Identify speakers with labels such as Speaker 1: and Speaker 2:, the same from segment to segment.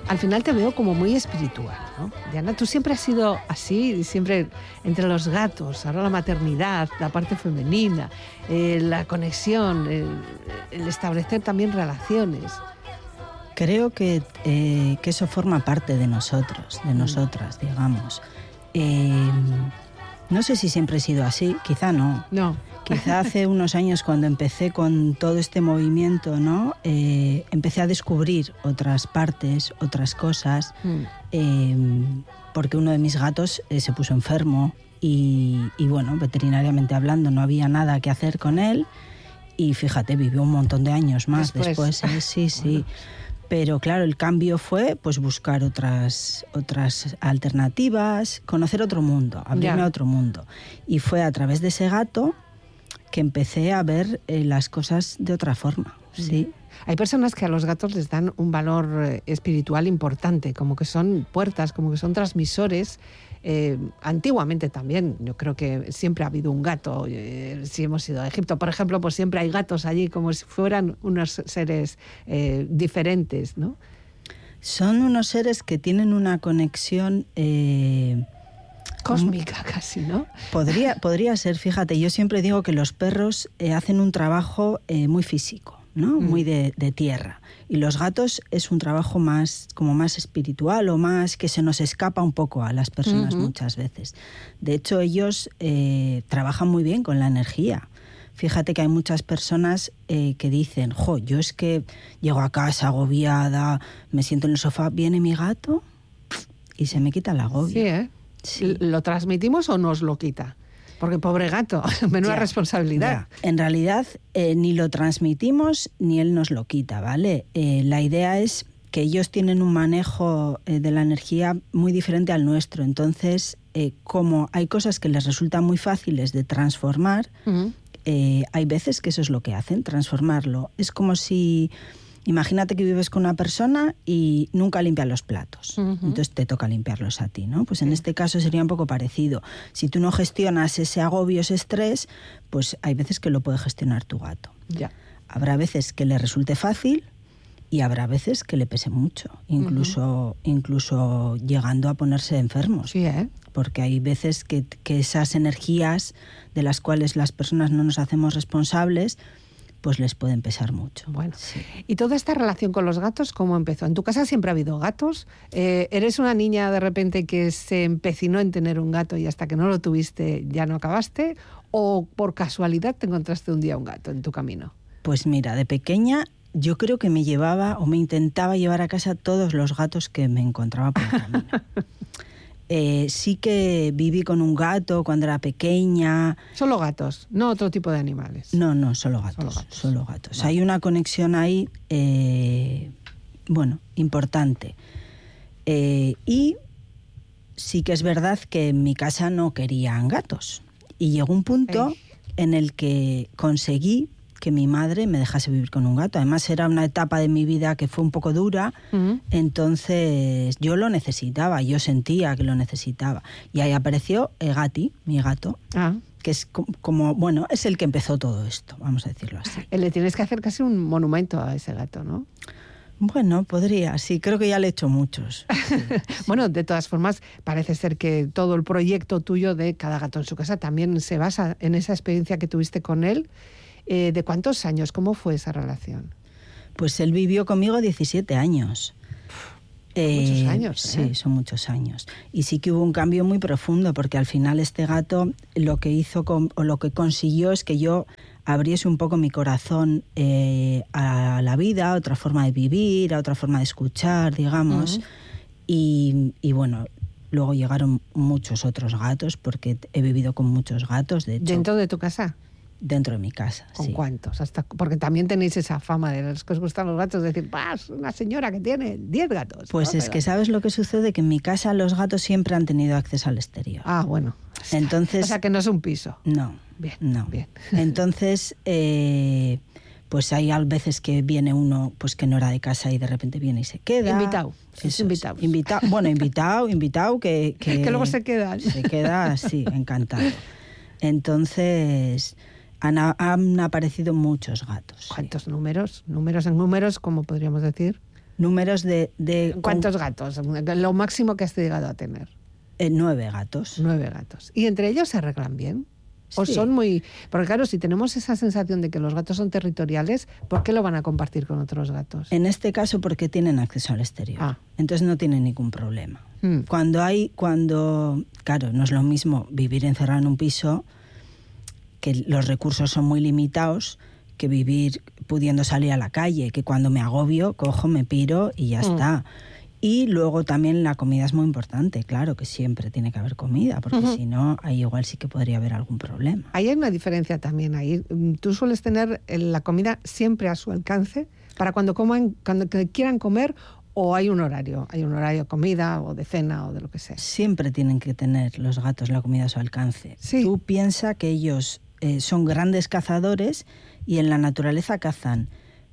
Speaker 1: al final te veo como muy espiritual, ¿no? Diana, tú siempre has sido así, siempre entre los gatos, ahora la maternidad, la parte femenina, la conexión, el establecer también relaciones.
Speaker 2: Creo que eso forma parte de nosotros, de nosotras, digamos. No sé si siempre he sido así, quizá no.
Speaker 1: No.
Speaker 2: Quizá hace unos años, cuando empecé con todo este movimiento, ¿no? Empecé a descubrir otras partes, otras cosas, porque uno de mis gatos se puso enfermo y bueno, veterinariamente hablando, no había nada que hacer con él y fíjate, vivió un montón de años más después. Sí. Bueno. Pero claro, el cambio fue pues buscar otras alternativas, conocer otro mundo, abrirme a otro mundo. Y fue a través de ese gato que empecé a ver las cosas de otra forma, ¿sí?
Speaker 1: Hay personas que a los gatos les dan un valor espiritual importante, como que son puertas, como que son transmisores. Antiguamente también, yo creo que siempre ha habido un gato. Si hemos ido a Egipto, por ejemplo, pues siempre hay gatos allí, como si fueran unos seres diferentes, ¿no?
Speaker 2: Son unos seres que tienen una conexión...
Speaker 1: cósmica casi, ¿no?
Speaker 2: Podría ser, fíjate, yo siempre digo que los perros hacen un trabajo muy físico, ¿no? Muy de tierra. Y los gatos es un trabajo más espiritual o más que se nos escapa un poco a las personas muchas veces. De hecho, ellos trabajan muy bien con la energía. Fíjate que hay muchas personas que dicen, yo es que llego a casa agobiada, me siento en el sofá, viene mi gato y se me quita el agobio.
Speaker 1: Sí, ¿eh? Sí. ¿Lo transmitimos o nos lo quita? Porque pobre gato, menuda responsabilidad.
Speaker 2: Ya. En realidad ni lo transmitimos ni él nos lo quita, ¿vale? La idea es que ellos tienen un manejo de la energía muy diferente al nuestro. Entonces, como hay cosas que les resultan muy fáciles de transformar, hay veces que eso es lo que hacen, transformarlo. Es como si... Imagínate que vives con una persona y nunca limpia los platos. Entonces te toca limpiarlos a ti, ¿no? Pues en este caso sería un poco parecido. Si tú no gestionas ese agobio, ese estrés, pues hay veces que lo puede gestionar tu gato.
Speaker 1: Ya.
Speaker 2: Habrá veces que le resulte fácil y habrá veces que le pese mucho, incluso llegando a ponerse enfermos.
Speaker 1: Sí, ¿eh?
Speaker 2: Porque hay veces que esas energías de las cuales las personas no nos hacemos responsables, pues les pueden pesar mucho.
Speaker 1: Bueno, sí. ¿Y toda esta relación con los gatos cómo empezó? ¿En tu casa siempre ha habido gatos? ¿Eres una niña de repente que se empecinó en tener un gato y hasta que no lo tuviste ya no acabaste? ¿O por casualidad te encontraste un día un gato en tu camino?
Speaker 2: Pues mira, de pequeña yo creo que me llevaba o me intentaba llevar a casa todos los gatos que me encontraba por el camino. Sí que viví con un gato cuando era pequeña.
Speaker 1: ¿Solo gatos? ¿No otro tipo de animales?
Speaker 2: No, solo gatos. Solo gatos. Vale. Hay una conexión ahí, importante. Y sí que es verdad que en mi casa no querían gatos. Y llegó un punto en el que conseguí que mi madre me dejase vivir con un gato. Además era una etapa de mi vida que fue un poco dura, entonces yo lo necesitaba, yo sentía que lo necesitaba. Y ahí apareció Gati, mi gato, que es es el que empezó todo esto, vamos a decirlo así.
Speaker 1: Le tienes que hacer casi un monumento a ese gato, ¿no?
Speaker 2: Bueno, podría, sí, creo que ya le he hecho muchos. Sí.
Speaker 1: Bueno, de todas formas, parece ser que todo el proyecto tuyo de Cada gato en su casa también se basa en esa experiencia que tuviste con él. ¿De cuántos años? ¿Cómo fue esa relación?
Speaker 2: Pues él vivió conmigo 17 años.
Speaker 1: Muchos años, ¿eh?
Speaker 2: Sí, son muchos años. Y sí que hubo un cambio muy profundo, porque al final este gato lo que hizo o lo que consiguió es que yo abriese un poco mi corazón a la vida, a otra forma de vivir, a otra forma de escuchar, digamos. Y bueno, luego llegaron muchos otros gatos, porque he vivido con muchos gatos, de hecho.
Speaker 1: ¿Dentro de tu casa?
Speaker 2: Dentro de mi casa,
Speaker 1: ¿Con
Speaker 2: sí.
Speaker 1: cuántos? Porque también tenéis esa fama de los que os gustan los gatos, decir, una señora que tiene 10 gatos.
Speaker 2: Pues es que ¿sabes lo que sucede? Que en mi casa los gatos siempre han tenido acceso al exterior.
Speaker 1: Ah, bueno.
Speaker 2: Entonces,
Speaker 1: o sea, que no es un piso.
Speaker 2: No.
Speaker 1: Bien,
Speaker 2: no.
Speaker 1: Bien.
Speaker 2: Entonces, pues hay a veces que viene uno pues que no era de casa y de repente viene y se queda.
Speaker 1: Invitado.
Speaker 2: Invitado que
Speaker 1: luego se queda.
Speaker 2: Se queda, sí, encantado. Entonces... Han aparecido muchos gatos.
Speaker 1: ¿Cuántos números? ¿Números en números, como podríamos decir?
Speaker 2: Números de
Speaker 1: ¿Cuántos gatos? Lo máximo que has llegado a tener.
Speaker 2: 9 gatos.
Speaker 1: 9 gatos. ¿Y entre ellos se arreglan bien? ¿O
Speaker 2: Sí.
Speaker 1: son muy...? Porque claro, si tenemos esa sensación de que los gatos son territoriales, ¿por qué lo van a compartir con otros gatos?
Speaker 2: En este caso porque tienen acceso al exterior.
Speaker 1: Ah.
Speaker 2: Entonces no tienen ningún problema.
Speaker 1: Mm.
Speaker 2: Claro, no es lo mismo vivir encerrado en un piso, que los recursos son muy limitados, que vivir pudiendo salir a la calle, que cuando me agobio, cojo, me piro y ya está. Y luego también la comida es muy importante, claro, que siempre tiene que haber comida, porque si no, ahí igual sí que podría haber algún problema.
Speaker 1: Ahí hay una diferencia también. Ahí tú sueles tener la comida siempre a su alcance para cuando quieran comer, o hay un horario de comida o de cena o de lo que sea.
Speaker 2: Siempre tienen que tener los gatos la comida a su alcance.
Speaker 1: Sí.
Speaker 2: Tú piensas que ellos son grandes cazadores y en la naturaleza cazan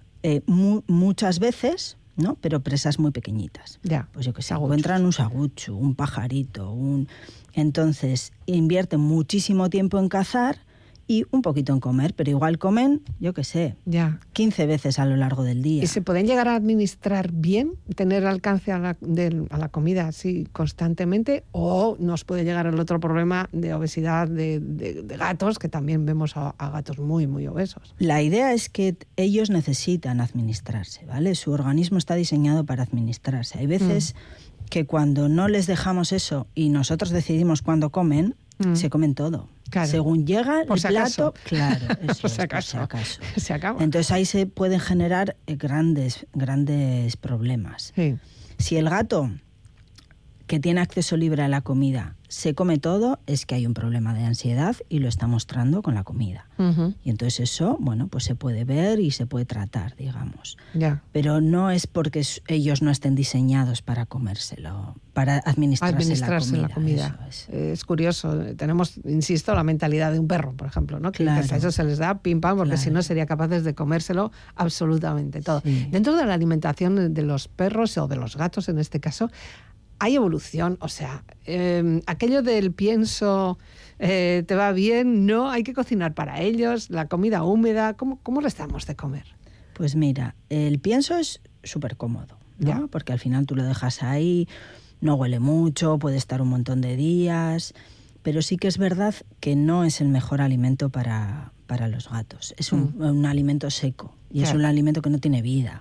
Speaker 2: muchas veces, ¿no? Pero presas muy pequeñitas.
Speaker 1: Ya.
Speaker 2: Pues yo que sé,
Speaker 1: Saguchos.
Speaker 2: encuentran un sagucho, un pajarito, entonces invierten muchísimo tiempo en cazar y un poquito en comer, pero igual comen, yo que sé,
Speaker 1: Ya.
Speaker 2: 15 veces a lo largo del día.
Speaker 1: ¿Y se pueden llegar a administrar bien, tener alcance a la comida así constantemente? ¿O nos puede llegar el otro problema de obesidad de gatos, que también vemos a gatos muy, muy obesos?
Speaker 2: La idea es que ellos necesitan administrarse, ¿vale? Su organismo está diseñado para administrarse. Hay veces que cuando no les dejamos eso y nosotros decidimos cuándo comen, se comen todo.
Speaker 1: Claro.
Speaker 2: Según llega
Speaker 1: Por
Speaker 2: el
Speaker 1: si
Speaker 2: plato,
Speaker 1: acaso.
Speaker 2: claro, eso
Speaker 1: Por
Speaker 2: es,
Speaker 1: si acaso. Se acaba.
Speaker 2: Entonces ahí se pueden generar grandes problemas.
Speaker 1: Sí.
Speaker 2: Si el gato que tiene acceso libre a la comida se come todo, es que hay un problema de ansiedad y lo está mostrando con la comida.
Speaker 1: Uh-huh.
Speaker 2: Y entonces eso, bueno, pues se puede ver y se puede tratar, digamos.
Speaker 1: Ya.
Speaker 2: Pero no es porque ellos no estén diseñados para comérselo, para administrarse la comida.
Speaker 1: Eso es curioso. Tenemos, insisto, la mentalidad de un perro, por ejemplo, ¿no? Que
Speaker 2: Claro.
Speaker 1: a eso se les da pim pam, porque
Speaker 2: Claro.
Speaker 1: si no sería capaces de comérselo absolutamente todo.
Speaker 2: Sí.
Speaker 1: Dentro de la alimentación de los perros o de los gatos, en este caso, hay evolución. O sea, aquello del pienso te va bien, no, hay que cocinar para ellos, la comida húmeda, ¿cómo les damos de comer?
Speaker 2: Pues mira, el pienso es súper cómodo, ¿no?
Speaker 1: Ya.
Speaker 2: Porque al final tú lo dejas ahí, no huele mucho, puede estar un montón de días, pero sí que es verdad que no es el mejor alimento para los gatos. Es un alimento seco y es
Speaker 1: Claro.
Speaker 2: un alimento que no tiene vida.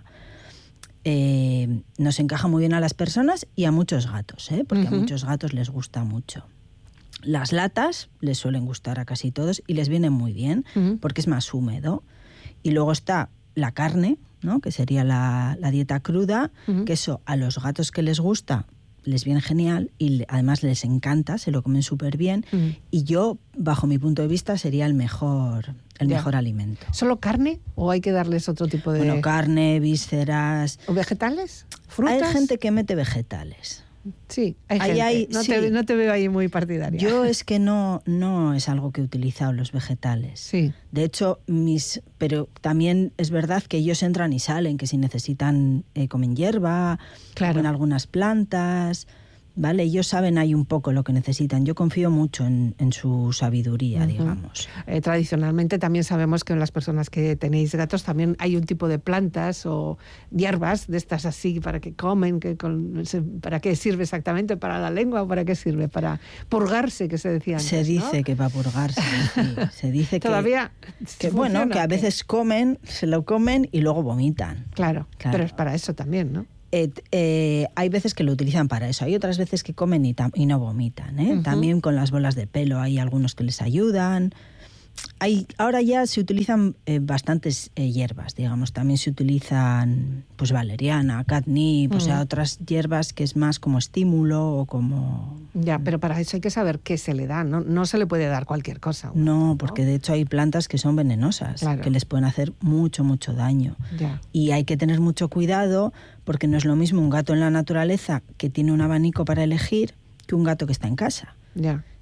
Speaker 2: Nos encaja muy bien a las personas y a muchos gatos, porque a muchos gatos les gusta mucho. Las latas les suelen gustar a casi todos y les vienen muy bien porque es más húmedo. Y luego está la carne, ¿no? Que sería la dieta cruda, que eso a los gatos que les gusta les viene genial y además les encanta, se lo comen súper bien. Y yo, bajo mi punto de vista, sería el mejor alimento.
Speaker 1: ¿Solo carne o hay que darles otro tipo de...?
Speaker 2: Bueno, carne, vísceras...
Speaker 1: ¿O vegetales? ¿Frutas?
Speaker 2: Hay gente que mete vegetales.
Speaker 1: Sí, hay
Speaker 2: Ahí
Speaker 1: gente. No te veo ahí muy partidaria.
Speaker 2: Yo es que no es algo que he utilizado, los vegetales.
Speaker 1: Sí.
Speaker 2: De hecho, pero también es verdad que ellos entran y salen, que si necesitan comen hierba,
Speaker 1: Claro.
Speaker 2: comen algunas plantas, ¿vale? Ellos saben ahí un poco lo que necesitan. Yo confío mucho en su sabiduría, digamos.
Speaker 1: Tradicionalmente también sabemos que en las personas que tenéis gatos también hay un tipo de plantas o hierbas de estas así para que comen, ¿para qué sirve exactamente? ¿Para la lengua o para qué sirve? Para purgarse, que se decía antes,
Speaker 2: Se dice
Speaker 1: ¿no?
Speaker 2: que para purgarse, sí. Se dice
Speaker 1: Todavía
Speaker 2: que
Speaker 1: funciona,
Speaker 2: bueno, que a veces se lo comen y luego vomitan.
Speaker 1: Claro,
Speaker 2: Claro.
Speaker 1: pero es para eso también, ¿no?
Speaker 2: Hay veces que lo utilizan para eso, hay otras veces que comen y no vomitan, También con las bolas de pelo hay algunos que les ayudan. Ahora ya se utilizan bastantes hierbas, digamos, también se utilizan pues valeriana, catnip, o sea, otras hierbas que es más como estímulo o como...
Speaker 1: Ya, pero para eso hay que saber qué se le da, no se le puede dar cualquier cosa.
Speaker 2: No, porque de hecho hay plantas que son venenosas,
Speaker 1: Claro.
Speaker 2: que les pueden hacer mucho, mucho daño.
Speaker 1: Ya.
Speaker 2: Y hay que tener mucho cuidado porque no es lo mismo un gato en la naturaleza que tiene un abanico para elegir que un gato que está en casa.
Speaker 1: Ya.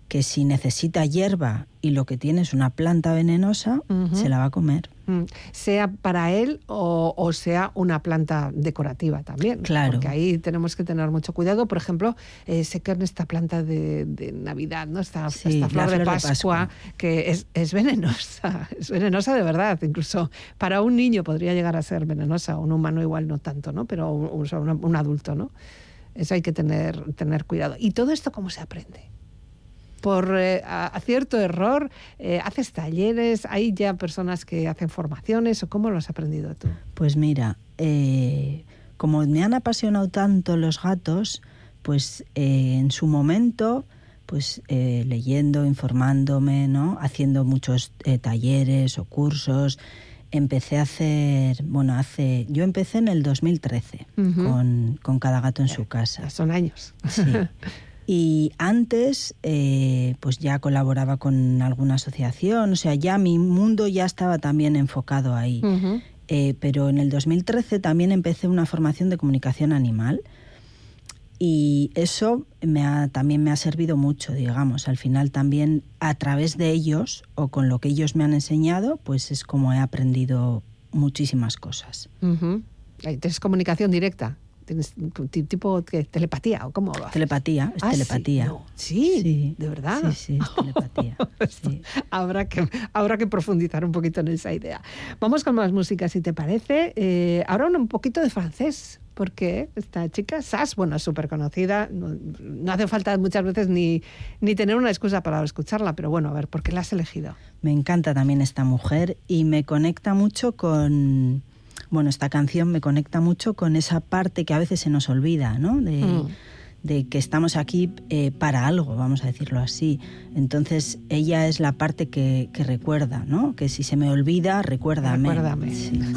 Speaker 2: que si necesita hierba y lo que tiene es una planta venenosa, se la va a comer.
Speaker 1: Sea para él o sea una planta decorativa también.
Speaker 2: Claro.
Speaker 1: Porque ahí tenemos que tener mucho cuidado. Por ejemplo, sé que en esta planta de Navidad, ¿no? Esta flor de Pascua, que es venenosa. Es venenosa de verdad. Incluso para un niño podría llegar a ser venenosa. Un humano igual no tanto, ¿no? Pero un adulto, ¿no? Eso hay que tener cuidado. ¿Y todo esto cómo se aprende? Por acierto, error, haces talleres, hay ya personas que hacen formaciones, ¿o cómo lo has aprendido tú?
Speaker 2: Pues mira, como me han apasionado tanto los gatos, pues en su momento, pues leyendo, informándome, ¿no? Haciendo muchos talleres o cursos, empecé a hacer, yo empecé en el 2013 con Cada Gato en su Casa.
Speaker 1: Son años.
Speaker 2: Sí. Y antes, pues ya colaboraba con alguna asociación, o sea, ya mi mundo ya estaba también enfocado ahí. Pero en el 2013 también empecé una formación de comunicación animal y eso también me ha servido mucho, digamos. Al final también a través de ellos o con lo que ellos me han enseñado, pues es como he aprendido muchísimas cosas.
Speaker 1: ¿Tienes comunicación directa? ¿Tienes tipo telepatía o cómo lo haces?
Speaker 2: Telepatía, telepatía.
Speaker 1: Sí, no. ¿Sí? ¿De verdad?
Speaker 2: Sí, es telepatía. Sí.
Speaker 1: Habrá que profundizar un poquito en esa idea. Vamos con más música, si te parece. Ahora un poquito de francés, porque esta chica, Sass, es súper conocida, no hace falta muchas veces ni tener una excusa para escucharla, pero bueno, a ver, ¿por qué la has elegido?
Speaker 2: Me encanta también esta mujer y me conecta mucho con... esta canción me conecta mucho con esa parte que a veces se nos olvida, ¿no? De que estamos aquí para algo, vamos a decirlo así. Entonces, ella es la parte que recuerda, ¿no? Que si se me olvida, recuérdame.
Speaker 1: Recuérdame.
Speaker 2: Sí.